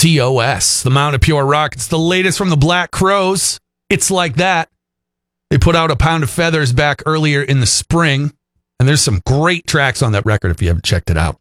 TOS, the Mound of Pure Rock. It's the latest from the Black Crowes. It's Like That. They put out A Pound of Feathers back earlier in the spring, and there's some great tracks on that record if you haven't checked it out.